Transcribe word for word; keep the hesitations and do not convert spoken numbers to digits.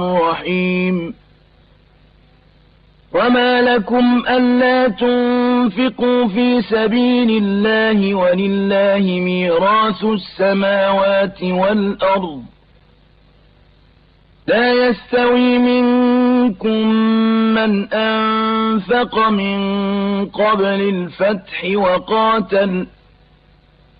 رحيم وما لكم ألا تنفقوا في سبيل الله ولله ميراث السماوات والأرض لا يستوي منكم من أنفق من قبل الفتح وقاتل